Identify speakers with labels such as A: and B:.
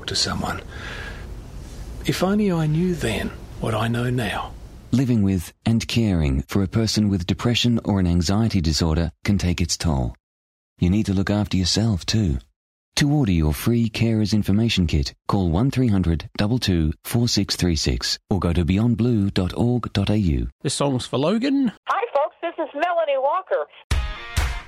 A: talk to someone. If only I knew then what I know now.
B: Living with and caring for a person with depression or an anxiety disorder can take its toll. You need to look after yourself too. To order your free Carers Information Kit, call 1300 22 4636 or go to beyondblue.org.au.
C: This song's for Logan.
D: Hi, folks. This is Melanie Walker.